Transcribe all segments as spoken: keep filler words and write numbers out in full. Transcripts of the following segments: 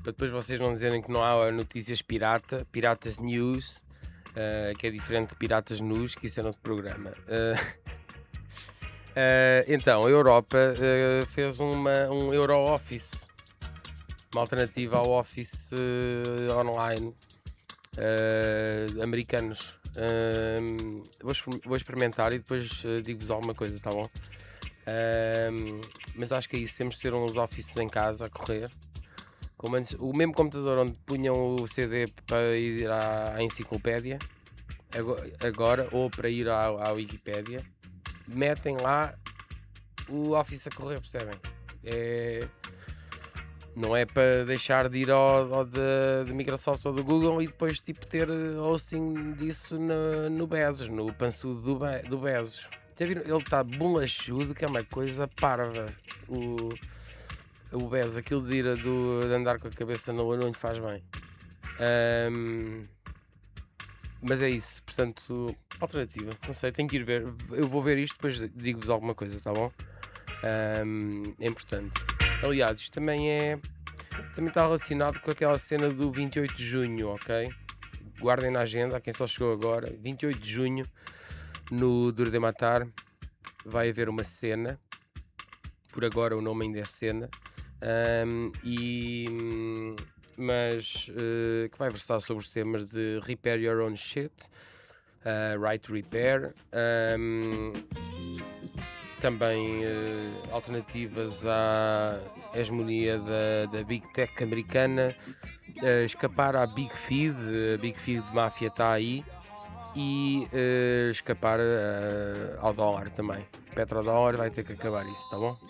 para depois vocês não dizerem que não há notícias pirata, Piratas News, uh, que é diferente de Piratas News, que isso era outro programa. Uh, uh, então, a Europa uh, fez uma, um Euro Office, uma alternativa ao Office uh, online uh, americanos. Uh, vou, vou experimentar e depois uh, digo-vos alguma coisa, tá bom? Uh, mas acho que é isso, temos de ter uns offices em casa a correr. Como antes, o mesmo computador onde punham o C D para ir à, à enciclopédia, agora, ou para ir à, à Wikipédia, metem lá o Office a correr, percebem? É, não é para deixar de ir ao, ao de, de Microsoft ou do Google e depois tipo, ter hosting disso no, no Bezos, no pançudo do, Be, do Bezos. Já viram? Ele está bolachudo, que é uma coisa parva. O, o Bezos, aquilo de ir do, de andar com a cabeça no olho não lhe faz bem. Um, mas é isso, portanto, alternativa. Não sei, tenho que ir ver. Eu vou ver isto, depois digo-vos alguma coisa, tá bom? Um, é importante. Aliás, isto também é. Também está relacionado com aquela cena do vinte e oito de junho, ok? Guardem na agenda, a quem só chegou agora. vinte e oito de junho, no Duro de Matar, vai haver uma cena. Por agora o nome ainda é cena. Um, e, mas uh, que vai versar sobre os temas de Repair Your Own Shit, uh, Right to Repair, um, também uh, alternativas à hegemonia da, da Big Tech americana, uh, escapar à Big Feed, a Big Feed de máfia está aí, e uh, escapar uh, ao dólar também. Petrodólar vai ter que acabar isso, tá bom?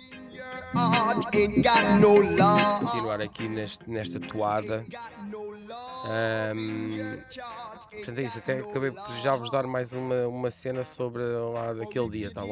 Continuar aqui neste, nesta toada. Um, portanto é isso, até acabei por já vos dar mais uma, uma cena sobre lá daquele dia, tá bom?